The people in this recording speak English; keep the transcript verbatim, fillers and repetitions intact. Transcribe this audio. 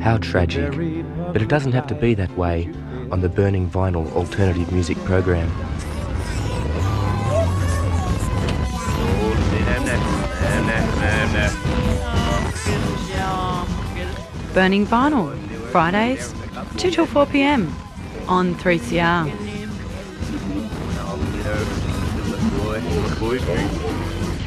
How tragic. But it doesn't have to be that way on the Burning Vinyl alternative music program. Burning Vinyl, Fridays, two till four p m on three C R.